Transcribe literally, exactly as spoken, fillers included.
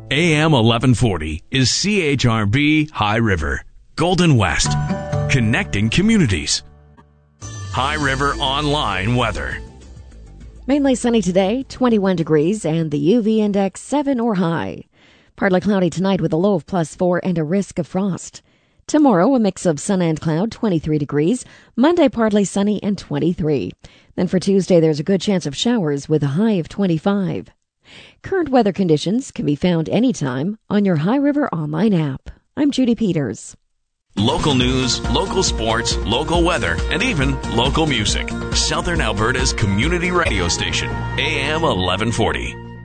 A M eleven forty is C H R B High River, Golden West, connecting communities. High River Online weather. Mainly sunny today, twenty-one degrees, and the U V index seven or high. Partly cloudy tonight with a low of plus four and a risk of frost. Tomorrow, a mix of sun and cloud, twenty-three degrees. Monday, partly sunny and twenty-three. Then for Tuesday, there's a good chance of showers with a high of twenty-five. Current weather conditions can be found anytime on your High River Online app. I'm Judy Peters. Local news, local sports, local weather, and even local music. Southern Alberta's community radio station, A M eleven forty.